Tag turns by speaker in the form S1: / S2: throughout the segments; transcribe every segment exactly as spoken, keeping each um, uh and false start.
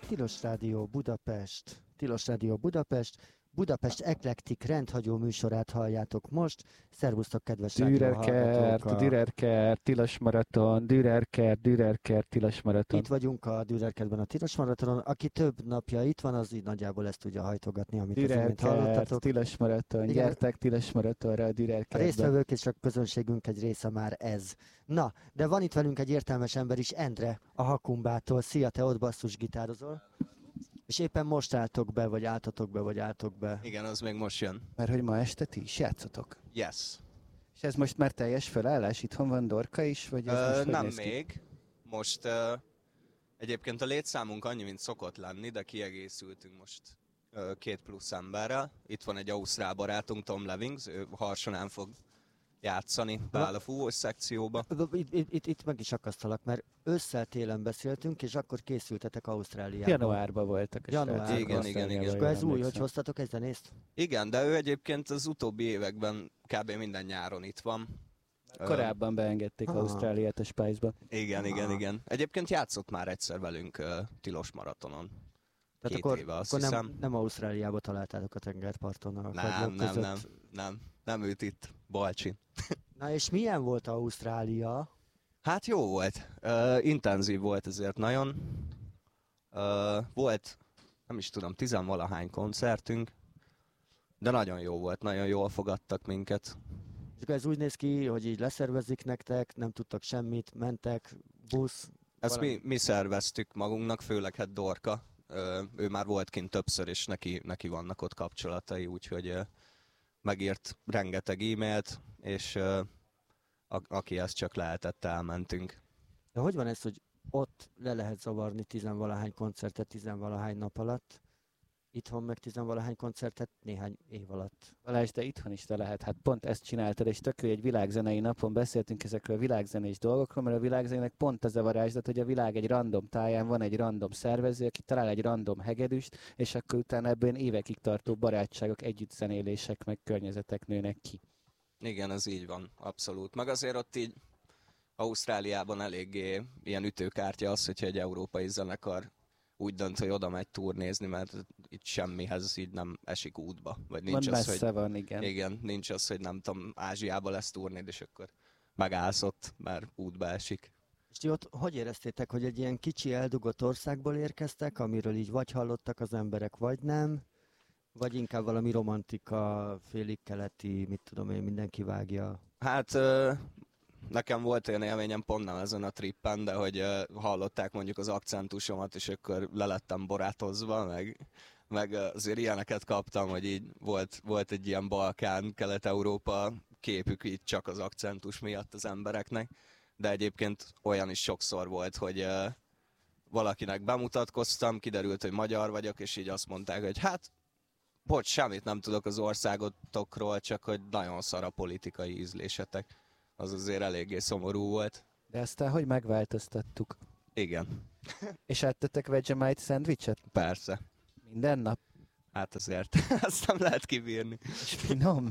S1: Tilos Rádió Budapest, Tilos Rádió Budapest, Budapest eklektik rendhagyó műsorát halljátok most. Szervusztok, kedves rádióhallgatók!
S2: Dürerkert, Dürerkert, Tilos Maraton, Dürerkert, Dürerkert, Tilos Maraton.
S1: Itt vagyunk a Dürerkertben a Tilos Maratonon. Aki több napja itt van, az így nagyjából ezt tudja hajtogatni, amit az imént hallottatok.
S2: Tilos Maraton, igen. Gyertek Tilos Maratonra a Dürerkertben.
S1: A résztvevők és a közönségünk egy része már ez. Na, de van itt velünk egy értelmes ember is, Endre, a Hakumbától. Szia, te ott basszusgitározol. És éppen most álltok be, vagy álltatok be, vagy álltok be.
S3: Igen, az még most jön.
S2: Mert hogy ma este ti is játszotok.
S3: Yes.
S2: És ez most már teljes felállás? Itthon van Dorka is? Vagy ez
S3: uh,
S2: most
S3: nem még. Most uh, egyébként a létszámunk annyi, mint szokott lenni, de kiegészültünk most uh, két plusz emberrel. Itt van egy ausztrál barátunk, Tom Levings, ő Harsonán fog játszani, beáll a fúvós szekcióba.
S1: Itt, itt, itt, itt meg is akasztalak, mert ősszel-télen beszéltünk, és akkor készültetek Ausztráliában.
S2: Januárban voltak.
S1: Januárban.
S3: Igen, igen, igen.
S1: És akkor ez új, hogy hoztatok egy zenészt?
S3: Igen, de ő egyébként az utóbbi években kb. Minden nyáron itt van.
S2: Korábban beengedték
S1: Aha.
S2: Ausztráliát a Spice-ba.
S3: Igen, igen,
S1: Aha.
S3: igen. Egyébként játszott már egyszer velünk uh, Tilos Maratonon.
S1: Tehát
S3: Két
S1: akkor,
S3: éve, azt
S1: akkor nem,
S3: hiszem.
S1: nem Ausztráliába találtátok a tengerparton?
S3: Nem, nem, nem, nem, nem őt itt, Balcsin.
S1: Na és milyen volt Ausztrália?
S3: Hát jó volt, uh, intenzív volt ezért nagyon. Uh, volt, nem is tudom, tizenvalahány koncertünk, de nagyon jó volt, nagyon jól fogadtak minket.
S1: És akkor ez úgy néz ki, hogy így leszervezik nektek, nem tudtak semmit, mentek, busz?
S3: Ezt mi, mi szerveztük magunknak, főleg hát Dorka. Uh, ő már volt kint többször, és neki, neki vannak ott kapcsolatai, úgyhogy uh, megírt rengeteg e-mailt, és uh, a, aki ezt csak lehetett, elmentünk.
S1: De hogy van ez, hogy ott le lehet zavarni tizenvalahány koncertet tizenvalahány nap alatt, itthon meg tizenvalahány koncertet néhány év alatt?
S2: Balázs, de itthon is te lehet. Hát pont ezt csináltad, és tök jó, egy világzenei napon beszéltünk ezekről a világzenés dolgokról, mert a világzenének pont az a varázslat, hogy a világ egy random táján van egy random szervező, aki talál egy random hegedűst, és akkor utána ebből évekig tartó barátságok, együttzenélések, meg környezetek nőnek ki.
S3: Igen, ez így van, abszolút. Meg azért ott így Ausztráliában eléggé ilyen ütőkártya az, hogyha egy európai zenekar úgy dönt, hogy oda megy turnézni, mert itt semmihez így nem esik útba. Vagy nincs
S2: van
S3: az,
S2: messze
S3: hogy,
S2: van, igen.
S3: Igen, nincs az, hogy nem tudom, Ázsiába lesz turnéd, és akkor megállsz ott, mert útba esik.
S1: És ti ott hogy éreztétek, hogy egy ilyen kicsi eldugott országból érkeztek, amiről így vagy hallottak az emberek, vagy nem? Vagy inkább valami romantika, félig keleti, mit tudom én, mindenki vágja?
S3: Hát nekem volt olyan élményem pont nem ezen a trippen, de hogy hallották mondjuk az akcentusomat, és akkor lelettem borátozva, meg, meg azért ilyeneket kaptam, hogy így volt, volt egy ilyen Balkán, Kelet-Európa képük így csak az akcentus miatt az embereknek, de egyébként olyan is sokszor volt, hogy valakinek bemutatkoztam, kiderült, hogy magyar vagyok, és így azt mondták, hogy hát bocs, semmit nem tudok az országotokról, csak hogy nagyon szar a politikai ízlésetek. Az azért eléggé szomorú volt.
S2: De aztán hogy megváltoztattuk?
S3: Igen.
S2: És ettetek Vegemite szendvicset?
S3: Persze.
S2: Minden nap?
S3: Hát azért, azt nem lehet kibírni.
S2: És finom.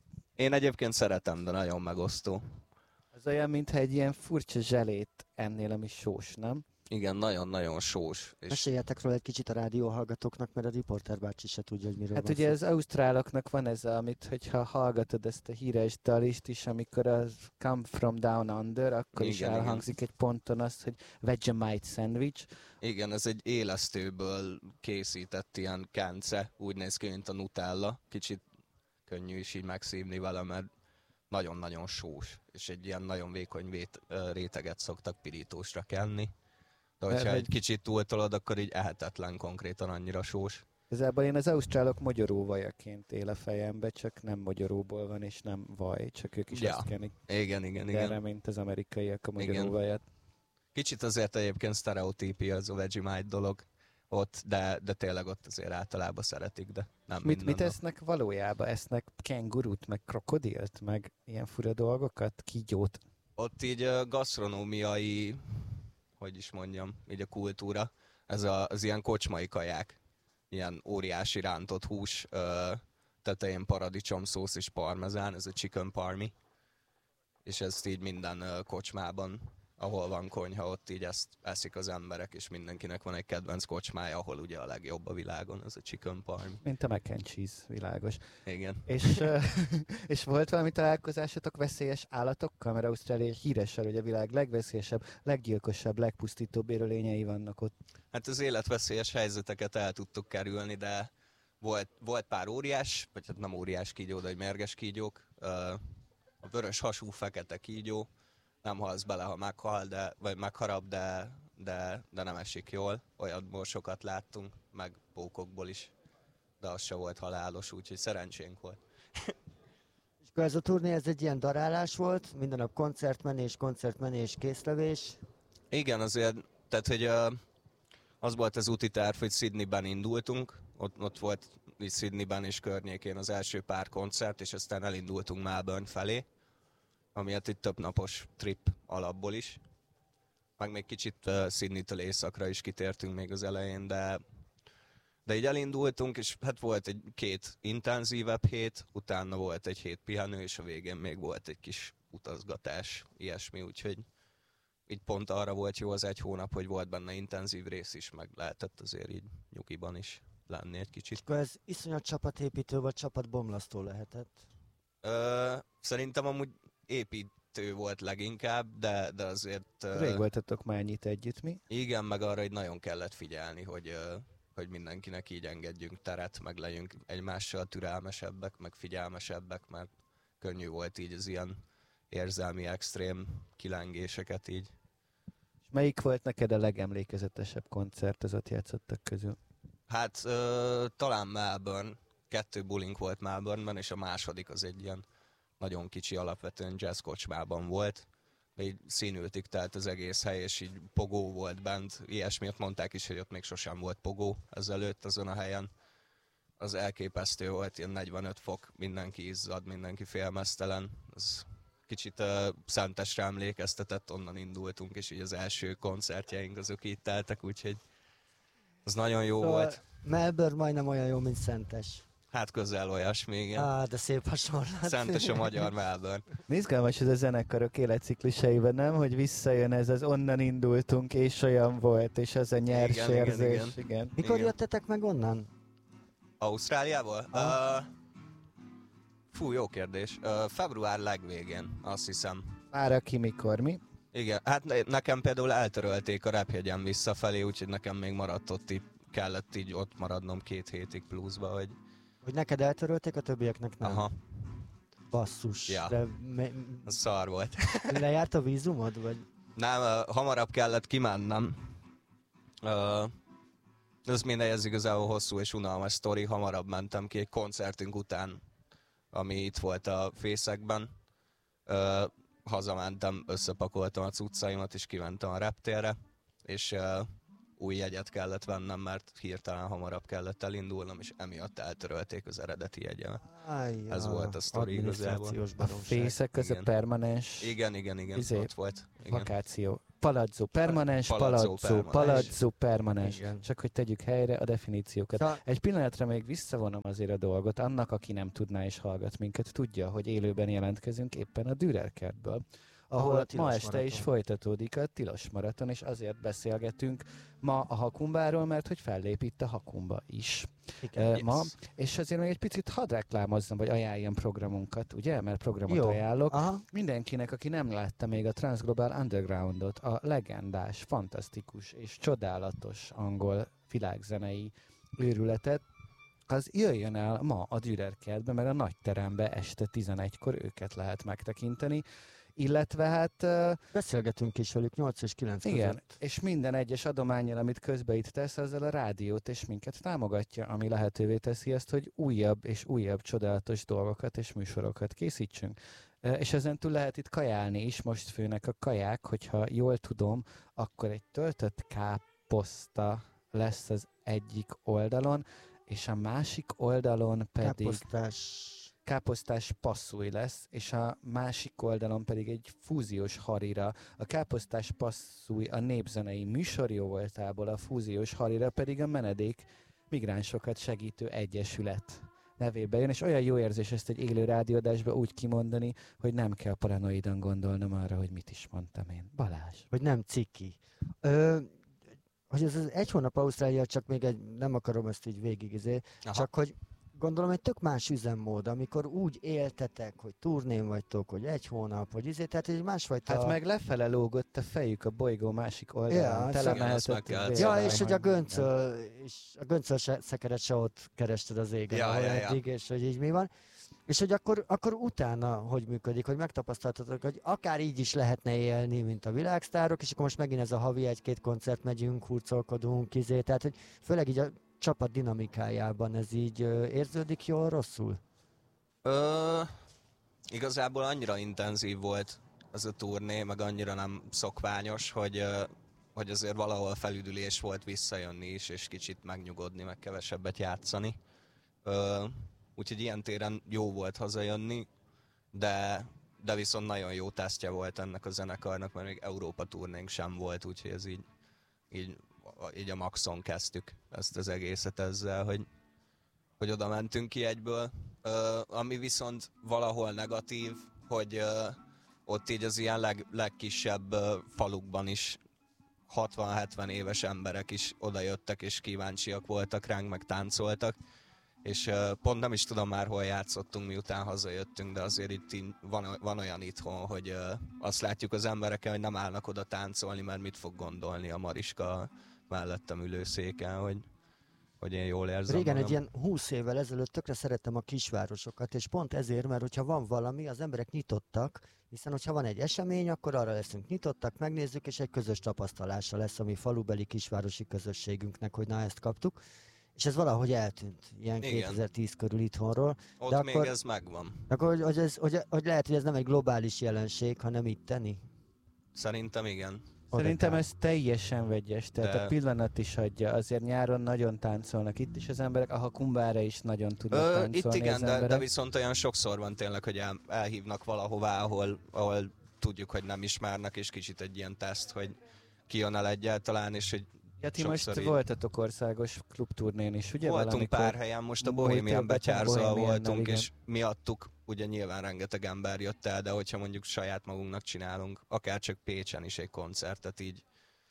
S3: Én egyébként szeretem, de nagyon megosztó.
S2: Az olyan, mintha egy ilyen furcsa zselét ennél, ami sós, nem?
S3: Igen, nagyon-nagyon sós. És...
S1: Meséljetek róla egy kicsit a rádióhallgatóknak, mert a riporter bácsi se tudja, hogy miről
S2: Hát
S1: van
S2: ugye
S1: szó.
S2: az ausztráloknak van ez, amit, hogyha hallgatod ezt a híres dalist is, amikor az Come From Down Under, akkor
S3: Igen,
S2: is elhangzik
S3: igen.
S2: egy ponton az, hogy Vegemite sandwich.
S3: Igen, ez egy élesztőből készített ilyen kence, úgy néz ki, mint a Nutella. Kicsit könnyű is így megszívni vele, mert nagyon-nagyon sós, és egy ilyen nagyon vékony vét, réteget szoktak pirítósra kenni. De hogyha
S2: Mert,
S3: egy kicsit túltolod, akkor így ehetetlen konkrétan, annyira sós.
S2: Igazából én az ausztrálok mogyoró vajaként él a fejembe, csak nem mogyoróból van, és nem vaj, csak ők is
S3: Ja.
S2: ezt kenik.
S3: Igen, igen,
S2: Erre,
S3: igen.
S2: mint az amerikaiak a mogyoró
S3: Igen.
S2: vajat.
S3: Kicsit azért egyébként sztereotípia az a Vegemite dolog ott, de, de tényleg ott azért általában szeretik, de nem
S2: Mit,
S3: minden
S2: mit
S3: nap.
S2: esznek valójában? Esznek kengurut, meg krokodilt, meg ilyen fura dolgokat? Kígyót?
S3: Ott így a gasztronómiai, hogy is mondjam, így a kultúra, ez a, az ilyen kocsmai kaják, ilyen óriási rántott hús, ö, tetején paradicsomszósz és parmezán, ez a chicken parmi, és ezt így minden ö, kocsmában ahol van konyha, ott így ezt eszik az emberek, és mindenkinek van egy kedvenc kocsmája, ahol ugye a legjobb a világon, ez a chicken parm.
S2: Mint a mac and cheese, világos.
S3: Igen.
S2: És, uh, és volt valami találkozásotok veszélyes állatokkal? Mert Ausztrália híres, hogy a világ legveszélyesebb, leggyilkosabb, legpusztítóbb élőlényei vannak ott.
S3: Hát az életveszélyes helyzeteket el tudtuk kerülni, de volt, volt pár óriás, vagy hát nem óriás kígyó, de egy mérges kígyók. A vörös hasú fekete kígyó, nem halsz bele, ha meghal, de, vagy megharap, de, de, de nem esik jól. Olyanból sokat láttunk, meg pókokból is, de az se volt halálos, úgyhogy szerencsénk volt.
S1: És akkor ez a turné, ez egy ilyen darálás volt, minden nap koncertmenés, koncertmenés, készlevés.
S3: Igen, azért, tehát hogy uh, az volt az úti terv, hogy Sydneyben indultunk, ott, ott volt így Sydneyben és környékén az első pár koncert, és aztán elindultunk Melbourne felé, ami hát egy több napos trip alapból is. Meg még kicsit uh, Sydneytől északra is kitértünk még az elején, de, de így elindultunk, és hát volt egy két intenzívebb hét, utána volt egy hét pihenő, és a végén még volt egy kis utazgatás, ilyesmi, úgyhogy így pont arra volt jó az egy hónap, hogy volt benne intenzív rész is, meg lehetett azért így nyugiban is lenni egy kicsit.
S1: És akkor ez iszonyat csapatépítő vagy csapatbomlasztó lehetett?
S3: Ö, szerintem amúgy építő volt leginkább, de, de azért... Uh,
S2: Rég voltatok már ennyit együtt, mi?
S3: Igen, meg arra, hogy nagyon kellett figyelni, hogy, uh, hogy mindenkinek így engedjünk teret, meg legyünk egymással türelmesebbek, meg figyelmesebbek, mert könnyű volt így az ilyen érzelmi extrém kilengéseket így.
S2: És melyik volt neked a legemlékezetesebb koncert az ott játszottak közül?
S3: Hát uh, talán Melbourne, kettő bulink volt Melbourneben, és a második az egy ilyen nagyon kicsi, alapvetően jazz kocsmában volt. Így színültig telt az egész hely, és így pogó volt bent. Ilyesmiért mondták is, hogy ott még sosem volt pogó ezelőtt azon a helyen. Az elképesztő volt, ilyen negyvenöt fok, mindenki izzad, mindenki félmeztelen. Az kicsit uh, Szentesre emlékeztetett, onnan indultunk, és így az első koncertjeink azok így teltek, úgyhogy az nagyon jó
S1: Szóval
S3: volt.
S1: Melbourne majdnem olyan jó, mint Szentes.
S3: Hát közel olyasmi, igen.
S1: Á, de szép hasonlat.
S3: Szentes a magyar Melbourne.
S2: Izgalmas ez a zenekarok életciklusaiban, nem? Hogy visszajön ez az onnan indultunk, és olyan volt, és ez a nyers
S3: Igen,
S2: érzés.
S3: igen, igen.
S2: igen.
S1: Mikor
S3: Igen.
S1: jöttetek meg onnan?
S3: Ausztráliából?
S1: Ah.
S3: Uh, fú, jó kérdés. Uh, február legvégén, azt hiszem.
S2: Már aki mikor, mi?
S3: Igen, hát ne- nekem például eltörölték a repjegyem visszafelé, úgyhogy nekem még maradt ott, így, kellett így ott maradnom két hétig pluszba, hogy...
S1: Hogy neked eltörölték, a többieknek nem?
S3: Aha,
S1: Basszus.
S3: Ja.
S1: De me-
S3: az szar volt.
S1: lejárt a vízumod, vagy?
S3: Nem, uh, hamarabb kellett kimennem. Uh, ez mindegy, ez igazából hosszú és unalmas sztori. Hamarabb mentem ki egy koncertünk után, ami itt volt a Fészekben. Uh, hazamentem, összepakoltam a cuccaimat, és kimentem a reptérre, és uh, új jegyet kellett vennem, mert hirtelen hamarabb kellett elindulnom, és emiatt eltörölték az eredeti jegyemet.
S1: Áj,
S3: Ez volt a sztori
S1: adminisztrációs
S2: A
S1: baromság.
S2: fészek az a
S3: Igen.
S2: permanens
S3: Igen, igen, igen,
S2: Izé,
S3: ott volt. Igen.
S2: vakáció. Palazzo, permanens,
S3: Palazzo,
S2: palazzo,
S3: permanens.
S2: palazzo, permanens.
S1: Igen.
S2: Csak hogy tegyük helyre a definíciókat.
S1: Szóval-
S2: Egy pillanatra még visszavonom azért a dolgot. Annak, aki nem tudná és hallgat minket, tudja, hogy élőben jelentkezünk éppen a Dürer kertből, ahol,
S1: Ahol a
S2: ma
S1: tilos
S2: este
S1: maraton.
S2: is folytatódik a tilos maraton, és azért beszélgetünk ma a Hakumbáról, mert hogy fellép itt a Hakumba is
S1: Igen.
S2: eh,
S3: Yes.
S2: ma. És azért még egy picit hadd reklámozzam, vagy ajánljam programunkat, ugye? Mert programot
S1: Jó.
S2: ajánlok.
S1: Aha.
S2: Mindenkinek, aki nem látta még a Transglobal Undergroundot, a legendás, fantasztikus és csodálatos angol világzenei őrületet, az jöjjön el ma a Dürer kertbe, mert a nagy terembe este tizenegykor őket lehet megtekinteni. Illetve hát uh,
S1: Beszélgetünk is velük nyolc és kilenc
S2: igen,
S1: között.
S2: és minden egyes adományjal, amit közbe itt tesz, azzal a rádiót és minket támogatja, ami lehetővé teszi ezt, hogy újabb és újabb csodálatos dolgokat és műsorokat készítsünk. Uh, és ezen túl lehet itt kajálni is, most főnek a kaják, hogyha jól tudom, akkor egy töltött káposzta lesz az egyik oldalon, és a másik oldalon pedig
S1: Káposztás.
S2: káposztás passzúj lesz, és a másik oldalon pedig egy fúziós harira. A káposztás passzúj a népzenei műsor jó voltából, a fúziós harira pedig a menedék migránsokat segítő egyesület nevébe jön, és olyan jó érzés ezt egy élő rádióadásba úgy kimondani, hogy nem kell paranoidan gondolnom arra, hogy mit is mondtam én. Balázs.
S1: Hogy nem ciki. Ö, hogy ez az egy hónap Ausztrália, csak még egy, nem akarom ezt így végig, izé, csak hogy gondolom egy tök más üzemmód, amikor úgy éltetek, hogy turnén vagytok, hogy egy hónap, hogy izé, tehát egy másfajta...
S2: Hát meg lefele lógott a fejük a bolygó másik oldalán.
S1: Ja,
S2: telemehetett.
S1: Ja, és hogy a göncöl, és a göncöl se, szekeret se ott kerested az égen,
S3: ja,
S1: ahol
S3: ja,
S1: eddig,
S3: ja.
S1: és hogy így mi van. És hogy akkor, akkor utána hogy működik, hogy megtapasztaltatok, hogy akár így is lehetne élni, mint a világsztárok, és akkor most megint ez a havi egy-két koncert megyünk, hurcolkodunk, izé, tehát hogy főleg így a csapat dinamikájában ez így ö, érződik jól, rosszul?
S3: Ö, igazából annyira intenzív volt ez a turné, meg annyira nem szokványos, hogy, ö, hogy azért valahol felüdülés volt visszajönni is, és kicsit megnyugodni, meg kevesebbet játszani. Ö, úgyhogy ilyen téren jó volt hazajönni, de, de viszont nagyon jó tesztje volt ennek a zenekarnak, mert még Európa turnénk sem volt, úgyhogy ez így, így, így a maxon kezdtük ezt az egészet ezzel, hogy, hogy oda mentünk ki egyből. Ö, ami viszont valahol negatív, hogy ö, ott így az ilyen leg, legkisebb ö, falukban is hatvan-hetven éves emberek is odajöttek és kíváncsiak voltak ránk, meg táncoltak. És uh, pont nem is tudom már, hol játszottunk, miután hazajöttünk, de azért itt így van, van olyan itthon, hogy uh, azt látjuk az embereken, hogy nem állnak oda táncolni, mert mit fog gondolni a Mariska mellettem ülő széken, hogy, hogy én jól érzem
S1: Régen
S3: magam.
S1: egy ilyen húsz évvel ezelőtt tökre szerettem a kisvárosokat, és pont ezért, mert hogyha van valami, az emberek nyitottak, hiszen hogyha van egy esemény, akkor arra leszünk nyitottak, megnézzük, és egy közös tapasztalása lesz a mi falubeli kisvárosi közösségünknek, hogy na ezt kaptuk. És ez valahogy eltűnt, ilyen
S3: Igen.
S1: kétezer-tíz körül itthonról.
S3: Ott
S1: de
S3: még
S1: akkor,
S3: ez megvan.
S1: akkor hogy, hogy, ez, hogy, hogy lehet, hogy ez nem egy globális jelenség, hanem itteni?
S3: Szerintem igen.
S2: Szerintem ez teljesen vegyes, tehát
S3: De-
S2: a pillanat is adja. Azért nyáron nagyon táncolnak itt is az emberek, a Hakumbára is nagyon tudnak
S3: Ö,
S2: táncolni
S3: itt igen,
S2: az
S3: de,
S2: emberek.
S3: de viszont olyan sokszor van tényleg, hogy el, elhívnak valahová, ahol, ahol tudjuk, hogy nem ismernek, és kicsit egy ilyen teszt, hogy ki jön el egyáltalán, és hogy
S2: Ja, ti
S3: sokszor
S2: most
S3: így-
S2: voltatok országos klubturnén is, ugye?
S3: voltunk
S2: valamikor?
S3: pár helyen, most a
S2: múlt
S3: Bohemian
S2: évben
S3: betyárzal
S2: Bohemiannal,
S3: voltunk,
S2: igen.
S3: és miattuk ugye nyilván rengeteg ember jött el, de hogyha mondjuk saját magunknak csinálunk, akár csak Pécsen is egy koncertet, így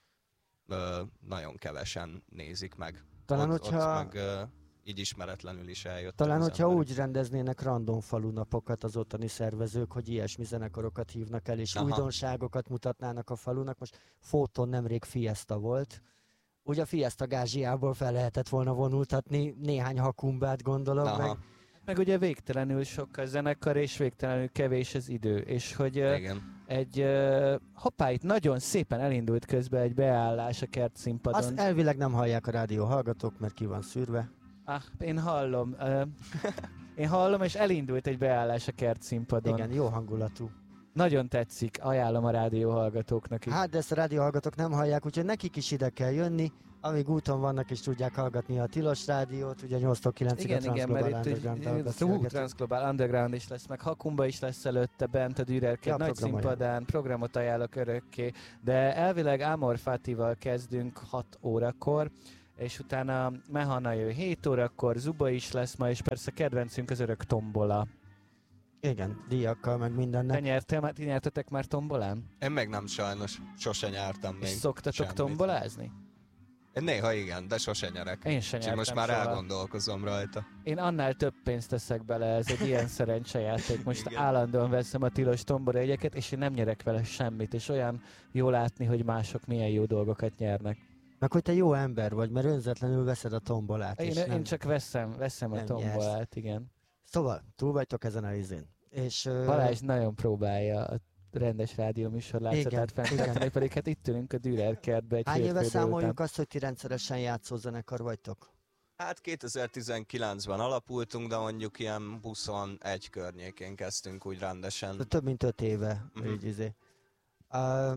S3: ö, nagyon kevesen nézik meg.
S1: Talán,
S3: ott,
S1: hogyha-
S3: ott meg ö, így ismeretlenül is eljöttek
S1: Talán,
S3: az
S1: hogyha
S3: emberek.
S1: úgy rendeznének random falunapokat az ottani szervezők, hogy ilyesmi zenekarokat hívnak el, és
S3: Aha.
S1: újdonságokat mutatnának a falunak. Most Fóton nemrég Fiesta volt. Ugye a Fiesta gázsiából fel lehetett volna vonultatni néhány hakumbát, gondolom.
S3: Aha,
S1: Meg.
S2: Meg ugye végtelenül sok a zenekar, és végtelenül kevés az idő. És hogy ö,
S3: igen.
S2: egy uh, hoppá, itt nagyon szépen elindult közben egy beállás a kertszínpadon.
S1: Azt elvileg nem hallják a rádió hallgatók, mert ki van szűrve.
S2: Ah, én hallom. Uh, én hallom, és elindult egy beállás a kertszínpadon.
S1: Igen, jó hangulatú.
S2: Nagyon tetszik, ajánlom a rádió hallgatóknak is.
S1: Hát, de ezt a rádió hallgatók nem hallják, úgyhogy nekik is ide kell jönni, amíg úton vannak és tudják hallgatni a Tilos rádiót, ugye nyolctól kilencig a
S2: Igen, igen,
S1: Transglobal
S2: mert itt
S1: Underground-dal
S2: egy
S1: beszélgetünk.
S2: Transglobal Underground is lesz, meg Hakumba is lesz előtte bent a Dürerked
S1: Ja,
S2: nagy
S1: program
S2: színpadán, programot ajánlok örökké, de elvileg Amor Fatival kezdünk hat órakor, és utána Mehana jön hét órakor, Zuba is lesz ma, és persze kedvencünk az örök tombola.
S1: Igen, díjakkal, meg
S2: Te
S1: mindennek.
S2: nyertél, már- ti nyertetek már tombolán?
S3: Én meg nem sajnos, sose nyártam még.
S2: És szoktatok
S3: semmit.
S2: tombolázni?
S3: Én néha igen, de sose nyerek.
S2: Én sem
S3: Úgyhogy
S2: nyertem
S3: most már
S2: soha.
S3: elgondolkozom rajta.
S2: Én annál több pénzt teszek bele, ez egy ilyen szerencsejáték. Most
S3: Igen.
S2: állandóan veszem a tilos tombola jegyeket, és én nem nyerek vele semmit, és olyan jó látni, hogy mások milyen jó dolgokat nyernek.
S1: Meg hogy te jó ember vagy, mert önzetlenül veszed a tombolát.
S2: Én,
S1: és
S2: én
S1: nem...
S2: csak veszem, veszem a
S1: nem
S2: tombolát, igen.
S1: Szóval, túl vagytok ezen a izén. És, ö,
S2: Balázs nagyon próbálja a rendes rádió műsor látszatát
S1: Igen,
S2: fenntartani, pedig hát itt ülünk a Dürer kertbe egy
S1: hány éve
S2: hétfő
S1: számoljuk
S2: délután.
S1: azt, hogy ti rendszeresen játszó zenekar vagytok?
S3: Hát kétezer-tizenkilencben alapultunk, de mondjuk ilyen huszonegy környékén kezdtünk úgy rendesen.
S1: De több mint öt éve.
S3: Mhm.
S1: Uh-huh. Így, izé. Uh,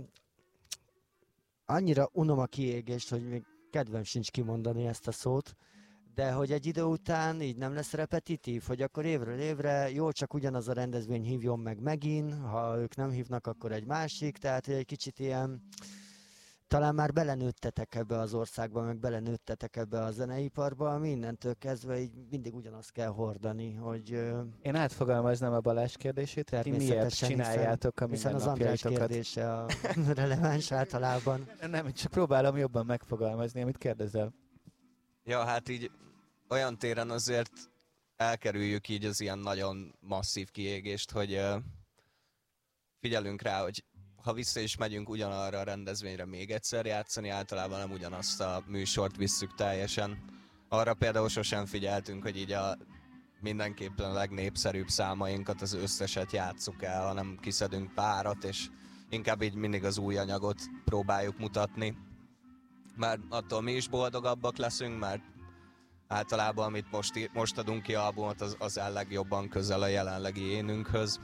S1: annyira unom a kiégést, hogy még kedvem sincs kimondani ezt a szót, de hogy egy idő után így nem lesz repetitív, hogy akkor évről évre jó, csak ugyanaz a rendezvény hívjon meg megint, ha ők nem hívnak, akkor egy másik, tehát egy kicsit ilyen talán már belenőttetek ebbe az országba, meg belenőttetek ebbe a zeneiparba, ami innentől kezdve így mindig ugyanazt kell hordani, hogy... ö,
S2: Én átfogalmaznám a Balázs kérdését, ti miért
S1: Természetesen,
S2: csináljátok a
S1: Hiszen az András
S2: mindennapjaitokat?
S1: kérdése a releváns általában.
S2: Nem, csak próbálom jobban megfogalmazni, amit kérdezel.
S3: Ja, hát így olyan téren azért elkerüljük így az ilyen nagyon masszív kiégést, hogy uh, figyelünk rá, hogy ha vissza is megyünk ugyanarra a rendezvényre még egyszer játszani, általában nem ugyanazt a műsort visszük teljesen. Arra például sosem figyeltünk, hogy így a mindenképpen a legnépszerűbb számainkat, az összeset játsszuk el, hanem kiszedünk párat, és inkább így mindig az új anyagot próbáljuk mutatni. Mert attól mi is boldogabbak leszünk, mert általában amit most, most adunk ki albumot, az, az el legjobban közel a jelenlegi énünkhöz.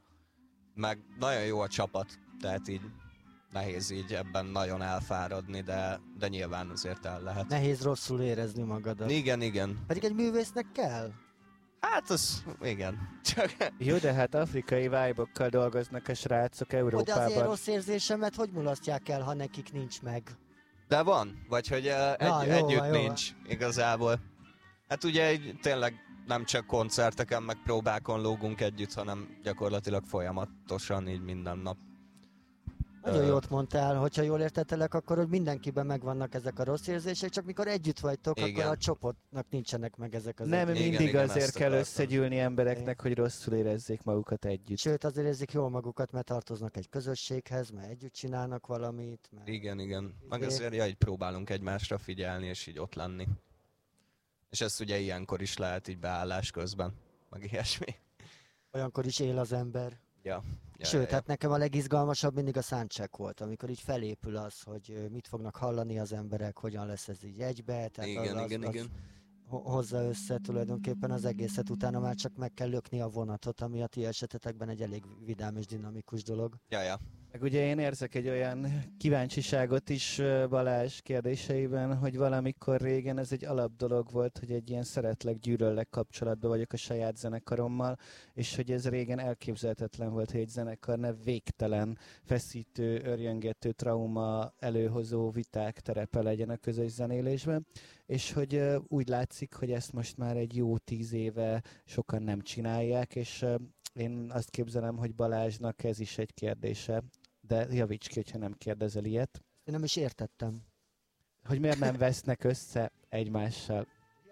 S3: Meg nagyon jó a csapat, tehát így nehéz így ebben nagyon elfáradni, de, de nyilván azért el lehet.
S1: Nehéz rosszul érezni magadat.
S3: Igen, igen.
S1: Pedig egy művésznek kell.
S3: Hát az, igen. Csak...
S2: Jó, de hát afrikai vibe-okkal dolgoznak a srácok
S1: De azért
S2: Európában.
S1: rossz érzésemet hogy mulasztják el, ha nekik nincs meg?
S3: De van, vagy hogy uh, egy,
S1: Na, jó
S3: együtt
S1: van, jó
S3: nincs igazából. Hát ugye így, tényleg nem csak koncerteken, meg próbákon lógunk együtt, hanem gyakorlatilag folyamatosan, így minden nap.
S1: Nagyon
S3: Ö,
S1: jót mondtál, hogyha jól értettelek, akkor hogy mindenkiben megvannak ezek a rossz érzések, csak mikor együtt vagytok,
S3: Igen.
S1: akkor a csoportnak nincsenek meg ezek az
S2: Nem
S1: érzések.
S3: Igen,
S2: mindig
S3: igen,
S2: azért
S3: ezt
S2: kell
S3: akartam.
S2: összegyűlni embereknek, hogy rosszul érezzék magukat együtt.
S1: Sőt, azért érzik jól magukat, mert tartoznak egy közösséghez, mert együtt csinálnak valamit. Mert...
S3: Igen, igen. Meg
S1: Izé.
S3: azért ja, így próbálunk egymásra figyelni, és így ott lenni. És ezt ugye ilyenkor is lehet így beállás közben, meg ilyesmi.
S1: Olyankor is él az ember.
S3: Ja. Ja,
S1: Sőt,
S3: ja, ja.
S1: hát nekem a legizgalmasabb mindig a soundcheck volt, amikor így felépül az, hogy ö, mit fognak hallani az emberek, hogyan lesz ez így egybe, tehát
S3: Igen,
S1: az, az,
S3: igen,
S1: az
S3: igen.
S1: ho- hozza össze tulajdonképpen az egészet, utána már csak meg kell lökni a vonatot, ami a ti esetetekben egy elég vidám és dinamikus dolog.
S3: Ja, ja.
S2: Meg ugye én érzek egy olyan kíváncsiságot is ö, Balázs kérdéseiben, hogy valamikor régen ez egy alapdolog volt, hogy egy ilyen szeretlek-gyűlöllek kapcsolatban vagyok a saját zenekarommal, és hogy ez régen elképzelhetetlen volt, hogy egy zenekar ne végtelen, feszítő, örjöngető, trauma előhozó viták terepe legyen a közös zenélésben, és hogy ö, úgy látszik, hogy ezt most már egy jó tíz éve sokan nem csinálják, és ö, én azt képzelem, hogy Balázsnak ez is egy kérdése, de javíts ki, hogyha nem kérdezel ilyet,
S1: Én nem is értettem.
S2: hogy miért nem vesznek össze egymással.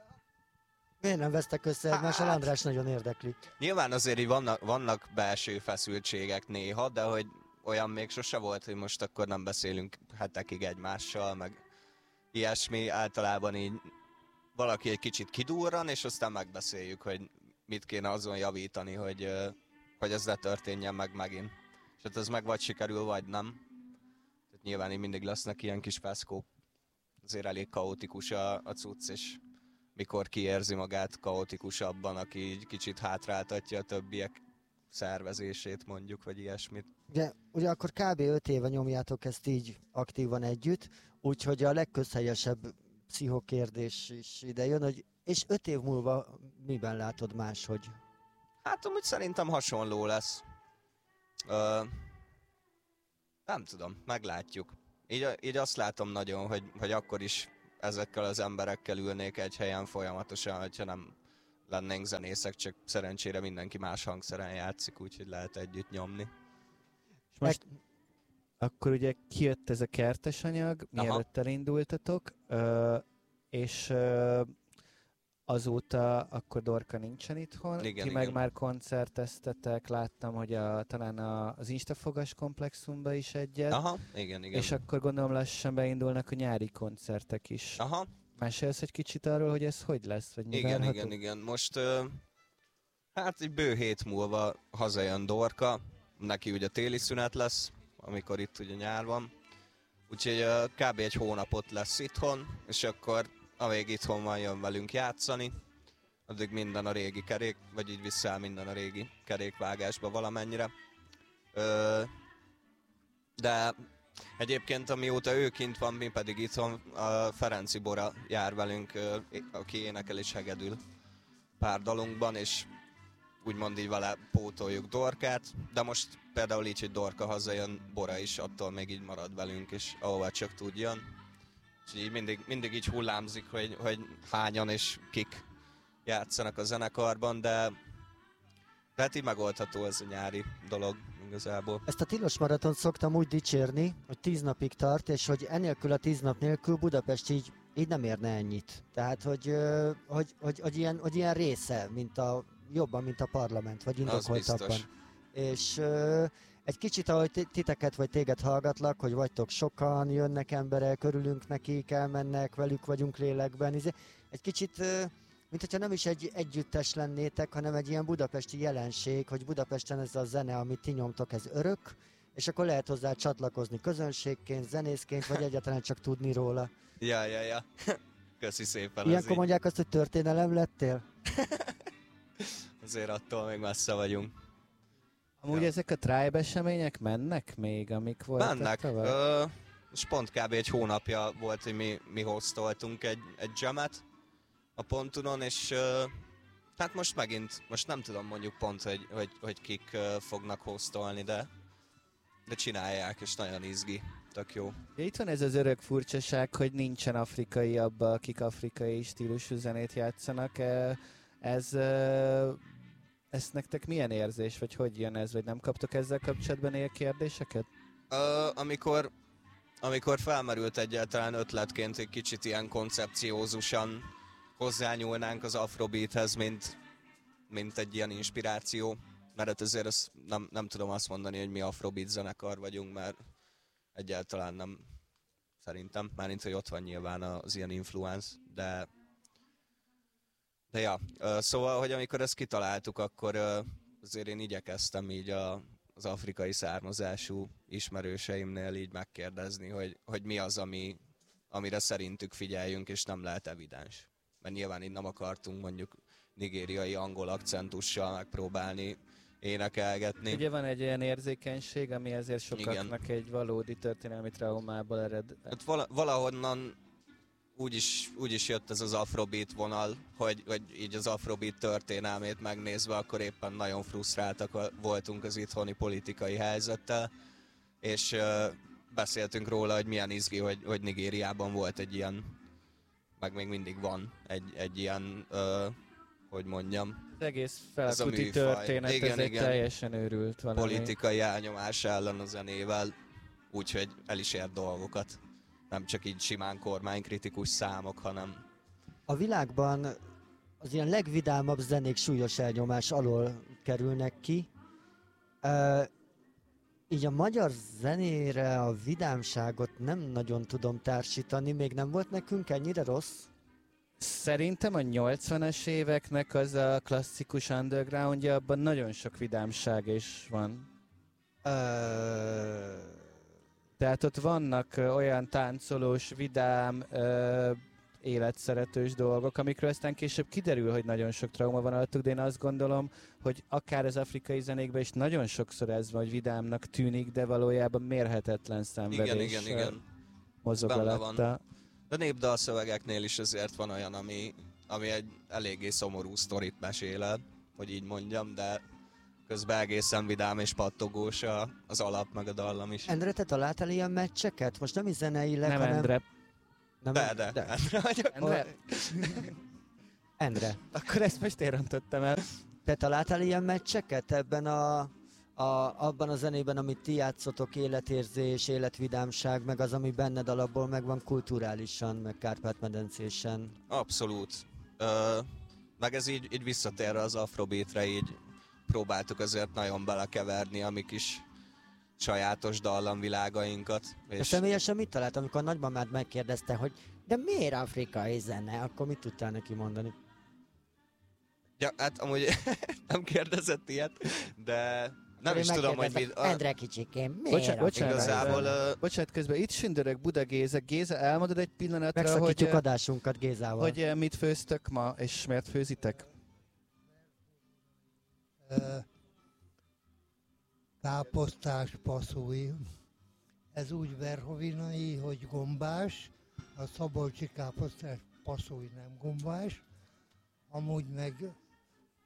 S1: Miért nem vesztek össze egymással?
S3: Hát-
S1: András nagyon érdekli.
S3: Nyilván azért így vannak, vannak belső feszültségek néha, de hogy olyan még sose volt, hogy most akkor nem beszélünk hetekig egymással, meg ilyesmi. Általában így valaki egy kicsit kidurran, és aztán megbeszéljük, hogy mit kéne azon javítani, hogy, ö, hogy ez ne történjen meg megint. És hát ez meg vagy sikerül, vagy nem. Tehát nyilván így mindig lesznek ilyen kis feszkók. Azért elég kaotikus a, a cucc, és mikor kiérzi magát kaotikusabban, aki így kicsit hátráltatja a többiek szervezését mondjuk, vagy ilyesmit.
S1: Ugye, ugye akkor kb. öt éve nyomjátok ezt így aktívan együtt, úgyhogy a legközhelyesebb pszichokérdés is ide jön, hogy és öt év múlva miben látod máshogy?
S3: Hát amúgy szerintem hasonló lesz. Ö, nem tudom, meglátjuk. Így, így azt látom nagyon, hogy, hogy akkor is ezekkel az emberekkel ülnék egy helyen folyamatosan, hogyha nem lennénk zenészek, csak szerencsére mindenki más hangszeren játszik, úgyhogy lehet együtt nyomni.
S2: És most akkor ugye kijött ez a kertes anyag,
S3: Aha.
S2: mielőtt elindultatok, ö, és ö, azóta akkor Dorka nincsen itthon,
S3: Igen,
S2: ti meg
S3: igen.
S2: már koncerteztetek, láttam, hogy a, talán a, az Instafogas komplexumba is egyet,
S3: Aha, igen, igen.
S2: és akkor gondolom lassan beindulnak a nyári koncertek is.
S3: Aha,
S2: Mesélsz egy kicsit arról, hogy ez hogy lesz? Vagy mi
S3: igen,
S2: várható?
S3: igen, igen. Most ö, hát egy bő hét múlva hazajön Dorka, neki ugye téli szünet lesz, amikor itt ugye nyár van. Úgyhogy ö, kb. Egy hónapot lesz itthon, és akkor amíg itthon van, jön velünk játszani. Addig minden a régi kerék, vagy így visszaáll minden a régi kerékvágásba valamennyire. Ö, de egyébként amióta ő kint van, mi pedig itthon, a Ferenci Bora jár velünk, ö, aki énekel és hegedül pár dalunkban, és úgymond így vele pótoljuk Dorkát, de most például így, hogy Dorka hazajön, Bora is attól még így marad velünk, és ahova csak tudjon. És így mindig, mindig így hullámzik, hogy, hogy hányan és kik játszanak a zenekarban, de hát így megoldható ez a nyári dolog igazából.
S1: Ezt a tilos maratont szoktam úgy dicsérni, hogy tíz napig tart, és hogy enélkül a tíz nap nélkül Budapest így, így nem érne ennyit. Tehát, hogy, hogy, hogy, hogy, ilyen, hogy ilyen része, mint a, jobban, mint a parlament, vagy indokoltabban. És uh, egy kicsit, ahogy titeket vagy téged hallgatlak, hogy vagytok sokan, jönnek emberek, örülünk nekik, elmennek, velük vagyunk lélekben. Egy kicsit, uh, mint hogyha nem is egy együttes lennétek, hanem egy ilyen budapesti jelenség, hogy Budapesten ez a zene, amit ti nyomtok, ez örök, és akkor lehet hozzá csatlakozni közönségként, zenészként, vagy egyáltalán csak tudni róla.
S3: Ja, ja, ja. Köszi szépen.
S1: Ilyenkor mondják azt, hogy történelem lettél?
S3: Azért attól még messze vagyunk.
S2: Amúgy ja. Ezek a Tribe események mennek még, amik voltak?
S3: Mennek. Ö, és pont kb. Egy hónapja volt, hogy mi, mi hostoltunk egy, egy jamet a Pontonon, és ö, hát most megint, most nem tudom mondjuk pont, hogy, hogy, hogy kik ö, fognak hostolni, de, de csinálják, és nagyon izgi. Tök jó.
S2: Ja, itt van ez az örök furcsaság, hogy nincsen afrikai abba, akik afrikai stílusú zenét játszanak. Ez, ez nektek milyen érzés, vagy hogy jön ez, vagy nem kaptok ezzel kapcsolatban ilyen kérdéseket?
S3: Ö, amikor, amikor felmerült egyáltalán ötletként, egy kicsit ilyen koncepciózusan hozzányúlnánk az afrobeathez, mint, mint egy ilyen inspiráció, mert azért azt nem, nem tudom azt mondani, hogy mi afrobeat zenekar vagyunk, mert egyáltalán nem, szerintem, mármint, hogy ott van nyilván az ilyen influence, de de ja, szóval, hogy amikor ezt kitaláltuk, akkor azért én igyekeztem így a, az afrikai származású ismerőseimnél így megkérdezni, hogy, hogy mi az, ami, amire szerintük figyeljünk, és nem lehet evidens. Mert nyilván így nem akartunk mondjuk nigériai angol akcentussal megpróbálni énekelgetni.
S2: Ugye van egy ilyen érzékenység, ami ezért sokaknak igen. Egy valódi történelmi traumából ered.
S3: Hát vala, valahonnan úgy is, úgy is jött ez az afrobeat vonal, hogy, hogy így az afrobeat történelmét megnézve, akkor éppen nagyon frusztráltak voltunk az itthoni politikai helyzettel, és uh, beszéltünk róla, hogy milyen izgi, hogy, hogy Nigériában volt egy ilyen, meg még mindig van egy, egy ilyen, uh, hogy mondjam,
S2: az egész felkuti történet, igen, ez egy igen, teljesen őrült valami.
S3: Politikai elnyomás ellen a zenével, úgyhogy el is ért dolgokat. Nem csak így simán kormánykritikus számok, hanem...
S1: A világban az ilyen legvidámabb zenék súlyos elnyomás alól kerülnek ki. Uh, így a magyar zenére a vidámságot nem nagyon tudom társítani, még nem volt nekünk ennyire rossz?
S2: Szerintem a nyolcvanas éveknek az a klasszikus undergroundja, abban nagyon sok vidámság is van.
S1: Uh...
S2: Tehát ott vannak ö, olyan táncolós, vidám, ö, életszeretős dolgok, amikről aztán később kiderül, hogy nagyon sok trauma van alattuk, de én azt gondolom, hogy akár az afrikai zenékben is nagyon sokszor ez van, hogy vidámnak tűnik, de valójában mérhetetlen szenvedés
S3: igen, igen, igen.
S2: mozog alatta.
S3: De népdalszövegeknél is azért van olyan, ami, ami egy eléggé szomorú sztorit mesél el, hogy így mondjam, de közben egészen vidám és pattogós a, az alap, meg a dallam is.
S1: Endre, te találtál ilyen meccseket? Most nem is zeneileg,
S2: nem
S1: hanem...
S2: Endre.
S3: Nem, de, de, de. Endre vagyok.
S2: Endre.
S1: Endre.
S2: Akkor ezt most én rontottam el.
S1: Te találtál ilyen meccseket ebben a, a, abban a zenében, amit ti játszotok, életérzés, életvidámság, meg az, ami benned alapból megvan kulturálisan, meg Kárpát-medencésen?
S3: Abszolút. Ö, meg ez így, így visszatér az afrobeatre, így próbáltuk azért nagyon belekeverni a mi kis sajátos dallamvilágainkat.
S1: És... személyesen mit talált, amikor a nagymamád megkérdezte, hogy de miért afrikai zene? Akkor mit tudtál neki mondani?
S3: Ja, hát amúgy nem kérdezett ilyet, de nem is tudom, hogy mit...
S1: Endre kicsikém, miért
S2: bocsánat, bocsánat,
S3: igazából...
S2: Uh... Bocsánat, közben itt sündörög Buda Géza. Géza, elmondod egy pillanatra,
S1: megszakítjuk
S2: hogy...
S1: adásunkat Gézával.
S2: Hogy mit főztök ma, és miért főzitek?
S4: Káposztás passzúj. Ez úgy verhovinai, hogy gombás. A szabolcsi káposztás passzúj nem gombás. Amúgy meg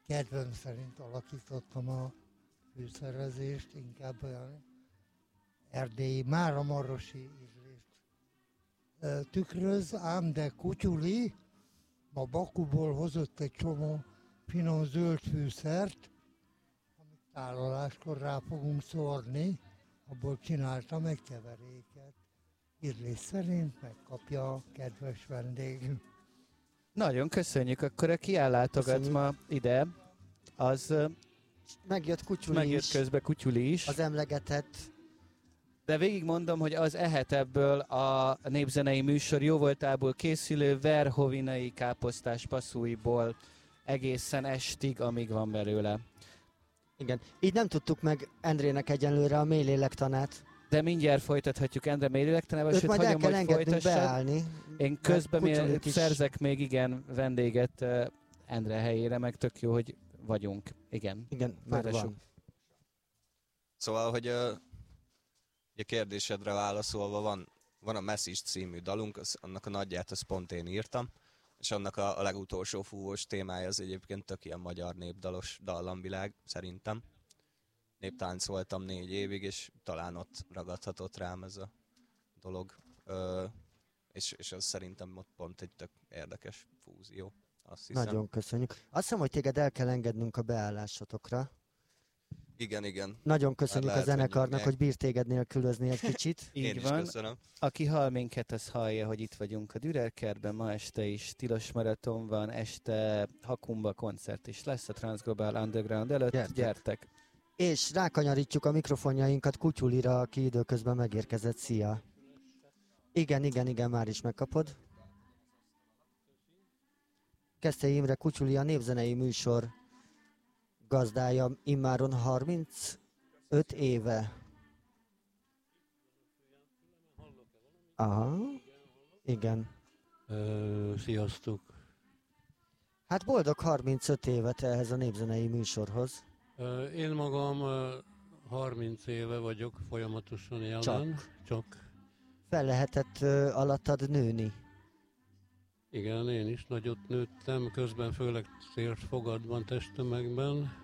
S4: kedvem szerint alakítottam a fűszerezést, inkább olyan erdélyi, máramarosi ízlést tükröz, ám de Kutyuli ma Bakuból hozott egy csomó finom zöld fűszert, amit tároláskor rá fogunk szórni, abból csináltam egy keveréket. Ízlés szerint megkapja a kedves vendég.
S2: Nagyon köszönjük, akkor aki ellátogat ma ide, az
S1: Megjött Kutyuli
S2: megjött
S1: is,
S2: közbe Kutyuli is.
S1: az emlegetett.
S2: De végig mondom, hogy az ehet ebből a népzenei műsor jóvoltából készülő verhovinai káposztás passzúiból egészen estig, amíg van belőle.
S1: Igen. Így nem tudtuk meg Endrének egyenlőre a mély lélektanát.
S2: De mindjárt folytathatjuk Endre mélélektanával,
S1: Őt
S2: sőt,
S1: majd el
S2: hagyom,
S1: kell
S2: hogy
S1: engednünk
S2: folytassad.
S1: beállni.
S2: Én közben
S1: Kutyulit
S2: még
S1: is.
S2: szerzek még igen vendéget uh, Endre helyére, meg tök jó, hogy vagyunk. Igen.
S1: Igen, már
S2: Folytassuk.
S1: van.
S3: Szóval, hogy uh, a kérdésedre válaszolva van, van a Message című dalunk, az, annak a nagyját azt pont én írtam, és annak a, a legutolsó fúvós témája az egyébként tök ilyen magyar népdalos dallamvilág, szerintem. Néptáncoltam négy évig, és talán ott ragadhatott rám ez a dolog. Ö, és, és az szerintem ott pont egy tök érdekes fúzió, azt hiszem.
S1: Nagyon köszönjük. Azt hiszem, hogy téged el kell engednünk a beállásotokra.
S3: Igen, igen.
S1: Nagyon köszönjük a
S3: lehet, hogy
S1: zenekarnak,
S3: nyomják.
S1: hogy bír téged nélkülözni egy kicsit.
S3: Én
S2: Így
S3: is
S2: van.
S3: köszönöm.
S2: Aki hall minket, az hallja, hogy itt vagyunk a Dürerkertben, ma este is Tilos Maraton van, este Hakumba koncert is lesz a Transglobal Underground előtt.
S1: Gyertek.
S2: Gyertek!
S1: És rákanyarítjuk a mikrofonjainkat Kutyulira, aki időközben megérkezett. Szia! Igen, igen, igen, már is megkapod. Keszthely Imre Kutyuli a népzenei műsor gazdája immáron harmincöt éve. Aha, igen.
S5: Ö, sziasztok!
S1: Hát boldog harmincöt évet ehhez a népzenei műsorhoz.
S5: Ö, én magam ö, harminc éve vagyok folyamatosan jelen.
S1: Csak.
S5: Csak.
S1: Fel lehetett ö, alattad nőni.
S5: Igen, én is nagyot nőttem, közben főleg térfogadban, testtömegben,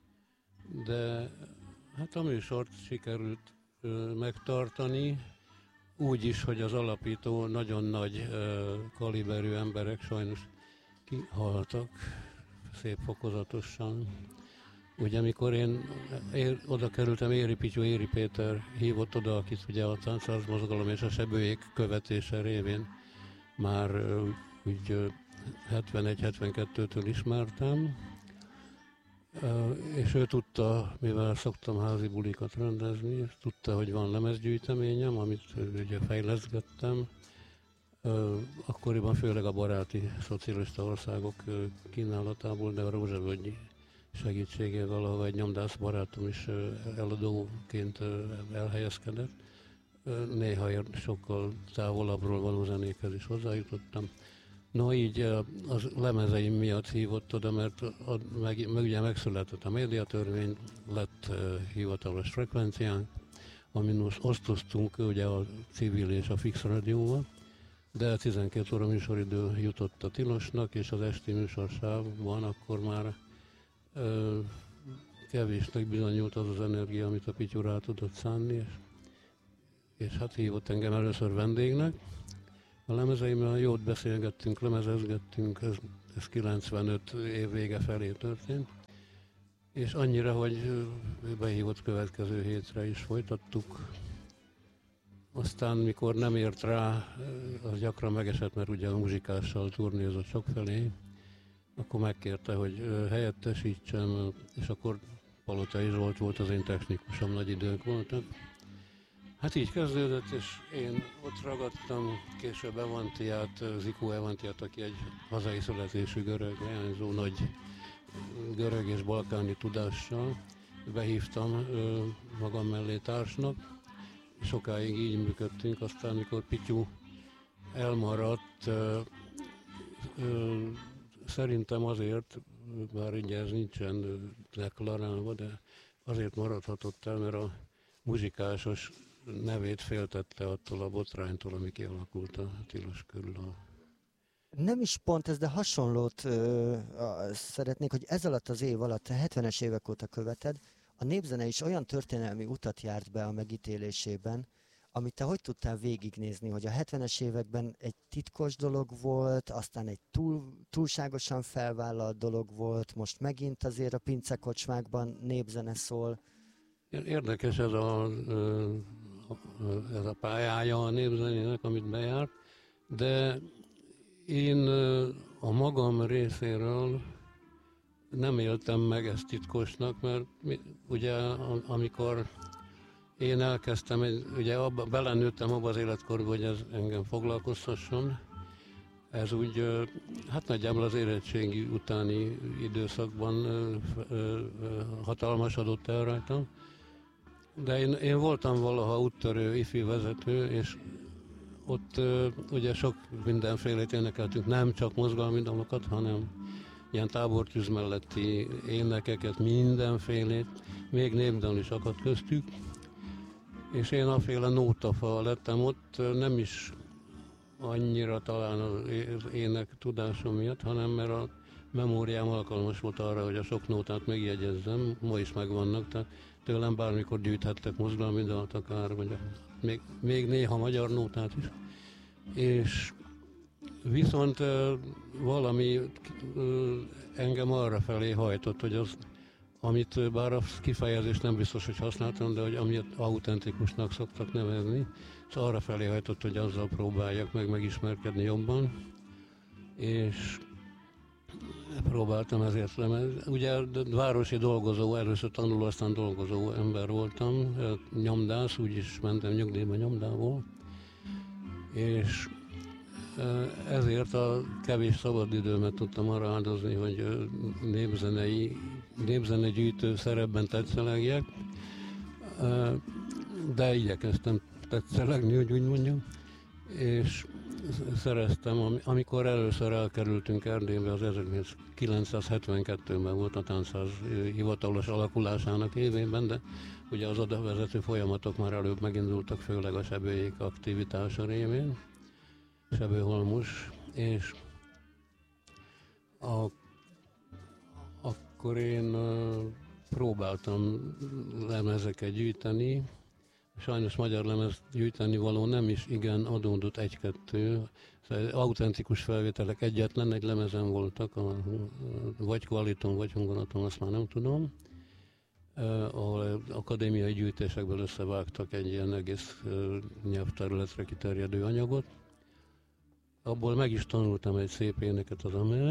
S5: de hát a műsort sikerült ö, megtartani, úgy is, hogy az alapító nagyon nagy ö, kaliberű emberek sajnos kihaltak szép fokozatosan. Ugye amikor én ér, oda kerültem, Éri Pityu, Éri Péter hívott oda, akit ugye a táncház mozgalom és a sebőjék követése révén már ö, úgy ö, hetvenegy hetvenkettőtől ismertem, ö, és ő tudta, mivel szoktam házi bulikat rendezni, és tudta, hogy van lemezgyűjteményem, amit ö, ugye fejleszgettem. Ö, akkoriban főleg a baráti szocialista országok ö, kínálatából, de a Rózsavölgyi segítségével, ahol egy nyomdász barátom is ö, eladóként ö, elhelyezkedett. Ö, néha ér- sokkal távolabbról való zenékhez is hozzájutottam. No, így ö, az lemezeim miatt hívott oda, mert a, meg, meg ugye megszületett a médiatörvény, lett ö, hivatalos frekvenciánk, amin most osztoztunk ugye a civil és a fix rádióval, de tizenkét óra műsoridő jutott a Tilosnak, és az esti műsorsávban akkor már ö, kevésnek bizonyult az az energia, amit a Pityu rá tudott szánni, és, és hát hívott engem először vendégnek. A lemezeimmel jót beszélgettünk, lemezezgettünk, ez, ez kilencvenöt év vége felé történt, és annyira, hogy ő behívott következő hétre is folytattuk. Aztán, mikor nem ért rá, az gyakran megesett, mert ugye a muzsikással turnézott sokfelé, akkor megkérte, hogy helyettesítsem, és akkor Palotai Zsolt volt az én technikusom, nagy idők voltak. Hát így kezdődött, és én ott ragadtam, később Evantiát, Zikó Evantiát, aki egy hazai születésű görög, leányzó nagy görög és balkáni tudással. Behívtam magam mellé társnak, sokáig így működtünk, aztán mikor Pityu elmaradt, ö, ö, szerintem azért, bár ugye ez nincsen deklarálva, de azért maradhatott el, mert a muzsikásos nevét féltette attól a botránytól, ami kialakult a Tilos körül. A
S1: Nem is pont ez, de hasonlót ö, a, szeretnék, hogy ez alatt az év alatt, a hetvenes évek óta követed, a népzene is olyan történelmi utat járt be a megítélésében, amit te hogy tudtál végignézni, hogy a hetvenes években egy titkos dolog volt, aztán egy túl, túlságosan felvállalt dolog volt, most megint azért a pincekocsmákban népzene szól.
S5: Érdekes ez a, ez a pályája a népzenének, amit bejárt, de én a magam részéről nem éltem meg ezt titkosnak, mert ugye amikor én elkezdtem, ugye abba, belenőttem abba az életkorba, hogy ez engem foglalkoztasson. Ez úgy, hát nagyjából az érettségi utáni időszakban hatalmasodott el rajtam. De én, én voltam valaha úttörő ifi vezető, és ott ugye sok mindenfélét énekeltünk, nem csak mozgalmi dalokat, hanem ilyen tábortűz melletti énekeket, mindenfélét, még népdal is akadt köztük. És én aféle nótafa lettem ott, nem is annyira talán az ének tudásom miatt, hanem mert a memóriám alkalmas volt arra, hogy a sok nótát megjegyezzem, ma is megvannak, tehát tőlem bármikor gyűjthettek mozgalmi dalt akár, vagy még, még néha magyar nótát is. És viszont valami engem arra felé hajtott, hogy az, amit bár a kifejezést nem biztos, hogy használtam, de hogy amit autentikusnak szoktak nevezni, és arra felé hajtott, hogy azzal próbáljak meg megismerkedni jobban, és próbáltam ezért lemez. Ugye városi dolgozó, először tanuló, aztán dolgozó ember voltam, nyomdász, úgyis mentem nyugdíjba nyomdából, és ezért a kevés szabadidőmet tudtam arra áldozni, hogy népzenei, népzenegyűjtő szerepben tetszelegjek, de igyekeztem tetszelegni, hogy úgy mondjam, és szereztem, amikor először elkerültünk Erdélybe, az ezerkilencszázhetvenkettőben volt a táncház hivatalos alakulásának évében, de ugye az oda vezető folyamatok már előbb megindultak, főleg a sebőjék aktivitása révén, Sebőholmos, és a, akkor én uh, próbáltam lemezeket gyűjteni. Sajnos magyar lemez gyűjteni való nem is igen adódott egy-kettő. Autentikus felvételek egyetlen egy lemezen voltak, a, vagy Kvaliton, vagy Hungonaton, azt már nem tudom. Uh, ahol akadémiai gyűjtésekből összevágtak egy ilyen egész uh, nyelvterületre kiterjedő anyagot. Abból meg is tanultam egy szép éneket az Amel.